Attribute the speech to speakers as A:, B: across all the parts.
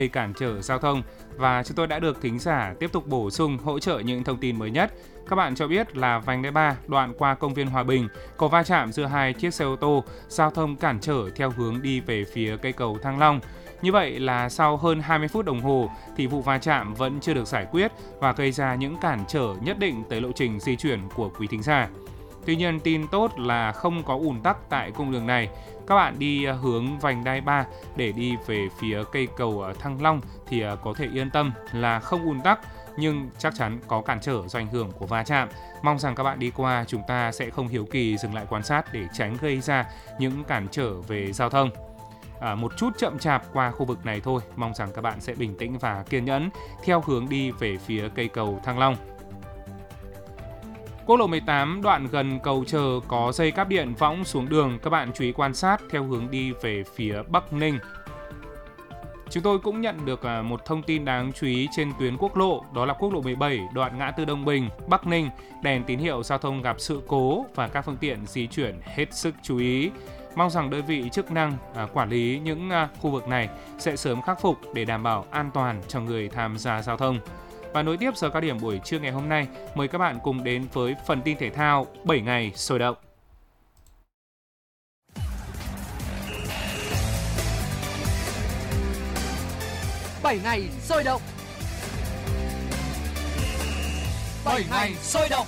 A: gây cản trở giao thông và chúng tôi đã được thính giả tiếp tục bổ sung hỗ trợ những thông tin mới nhất. Các bạn cho biết là vành đai 3 đoạn qua công viên Hòa Bình có va chạm giữa hai chiếc xe ô tô, giao thông cản trở theo hướng đi về phía cây cầu Thăng Long. Như vậy là sau hơn 20 phút đồng hồ thì vụ va chạm vẫn chưa được giải quyết và gây ra những cản trở nhất định tới lộ trình di chuyển của quý thính giả. Tuy nhiên, tin tốt là không có ùn tắc tại cung đường này. Các bạn đi hướng vành đai 3 để đi về phía cây cầu Thăng Long thì có thể yên tâm là không ùn tắc, nhưng chắc chắn có cản trở do ảnh hưởng của va chạm. Mong rằng các bạn đi qua chúng ta sẽ không hiếu kỳ dừng lại quan sát để tránh gây ra những cản trở về giao thông. Một chút chậm chạp qua khu vực này thôi, mong rằng các bạn sẽ bình tĩnh và kiên nhẫn theo hướng đi về phía cây cầu Thăng Long. Quốc lộ 18 đoạn gần cầu Chờ có dây cáp điện võng xuống đường, các bạn chú ý quan sát theo hướng đi về phía Bắc Ninh. Chúng tôi cũng nhận được một thông tin đáng chú ý trên tuyến quốc lộ, đó là quốc lộ 17 đoạn ngã tư Đông Bình, Bắc Ninh, đèn tín hiệu giao thông gặp sự cố và các phương tiện di chuyển hết sức chú ý. Mong rằng đơn vị chức năng quản lý những khu vực này sẽ sớm khắc phục để đảm bảo an toàn cho người tham gia giao thông. Và nối tiếp giờ cao điểm buổi trưa ngày hôm nay, mời các bạn cùng đến với phần tin thể thao 7 ngày sôi động.
B: Bảy ngày sôi động. 7 ngày sôi động.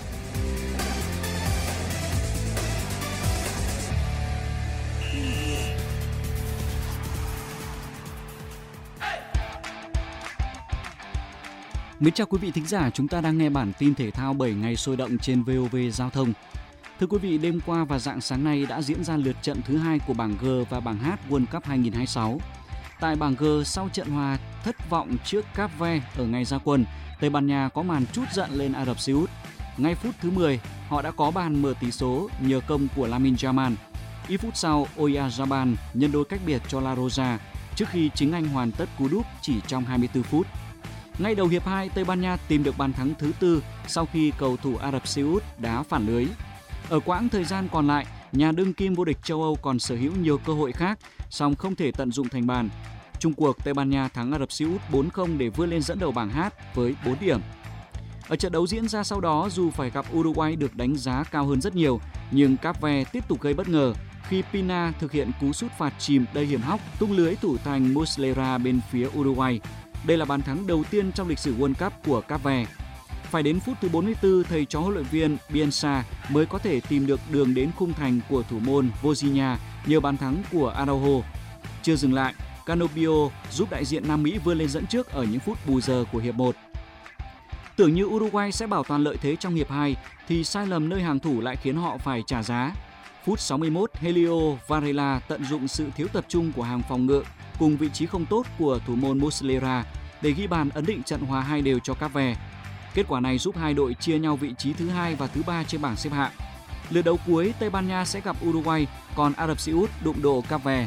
C: Mến chào quý vị thính giả, chúng ta đang nghe bản tin thể thao 7 ngày sôi động trên VOV Giao thông. Thưa quý vị, đêm qua và rạng sáng nay đã diễn ra lượt trận thứ 2 của bảng G và bảng H World Cup 2026. Tại bảng G, sau trận hòa thất vọng trước Cape Verde ở ngày ra quân, Tây Ban Nha có màn trút giận lên Ả Rập Xê Út. Ngay phút thứ 10, họ đã có bàn mở tỷ số nhờ công của Lamine Yamal. Ít phút sau, Oyarzabal nhân đôi cách biệt cho La Roja trước khi chính anh hoàn tất cú đúp chỉ trong 24 phút. Ngay đầu hiệp 2, Tây Ban Nha tìm được bàn thắng thứ 4 sau khi cầu thủ Ả Rập Xê Út đá phản lưới. Ở quãng thời gian còn lại, nhà đương kim vô địch châu Âu còn sở hữu nhiều cơ hội khác, song không thể tận dụng thành bàn. Chung cuộc, Tây Ban Nha thắng Ả Rập Xê Út 4-0 để vươn lên dẫn đầu bảng H với 4 điểm. Ở trận đấu diễn ra sau đó, dù phải gặp Uruguay được đánh giá cao hơn rất nhiều, nhưng Cape Verde tiếp tục gây bất ngờ khi Pina thực hiện cú sút phạt chìm đầy hiểm hóc tung lưới thủ thành Muslera bên phía Uruguay. Đây là bàn thắng đầu tiên trong lịch sử World Cup của Cape Verde. Phải đến phút thứ 44, thầy trò huấn luyện viên Bielsa mới có thể tìm được đường đến khung thành của thủ môn Vozinha nhờ bàn thắng của Araujo. Chưa dừng lại, Canopio giúp đại diện Nam Mỹ vươn lên dẫn trước ở những phút bù giờ của hiệp 1. Tưởng như Uruguay sẽ bảo toàn lợi thế trong hiệp 2 thì sai lầm nơi hàng thủ lại khiến họ phải trả giá. Phút 61, Helio Varela tận dụng sự thiếu tập trung của hàng phòng ngự cùng vị trí không tốt của thủ môn Muslera để ghi bàn ấn định trận hòa 2 đều cho Cape Verde. Kết quả này giúp hai đội chia nhau vị trí thứ 2 và thứ 3 trên bảng xếp hạng. Lượt đấu cuối, Tây Ban Nha sẽ gặp Uruguay, còn Ả Rập Xê Út đụng độ Cape Verde.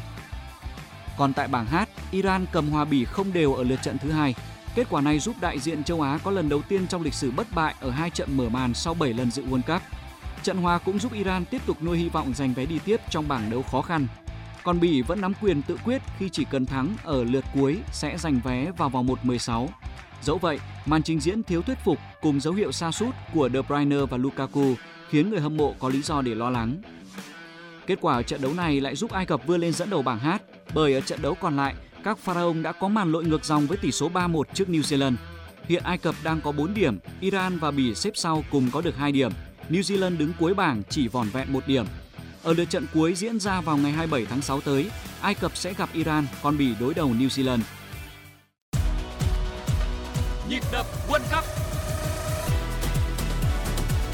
C: Còn tại bảng H, Iran cầm hòa Bỉ không đều ở lượt trận thứ 2. Kết quả này giúp đại diện châu Á có lần đầu tiên trong lịch sử bất bại ở 2 trận mở màn sau 7 lần dự World Cup. Trận hòa cũng giúp Iran tiếp tục nuôi hy vọng giành vé đi tiếp trong bảng đấu khó khăn. Còn Bỉ vẫn nắm quyền tự quyết khi chỉ cần thắng ở lượt cuối sẽ giành vé vào vòng 1/16. Dẫu vậy, màn trình diễn thiếu thuyết phục cùng dấu hiệu sa sút của De Bruyne và Lukaku khiến người hâm mộ có lý do để lo lắng. Kết quả ở trận đấu này lại giúp Ai Cập vươn lên dẫn đầu bảng H, bởi ở trận đấu còn lại, các Pharaoh đã có màn lội ngược dòng với tỷ số 3-1 trước New Zealand. Hiện Ai Cập đang có 4 điểm, Iran và Bỉ xếp sau cùng có được 2 điểm. New Zealand đứng cuối bảng chỉ vỏn vẹn 1 điểm. Ở lượt trận cuối diễn ra vào ngày 27 tháng 6 tới, Ai Cập sẽ gặp Iran, còn Bỉ đối đầu New Zealand.
B: Nhịp đập World Cup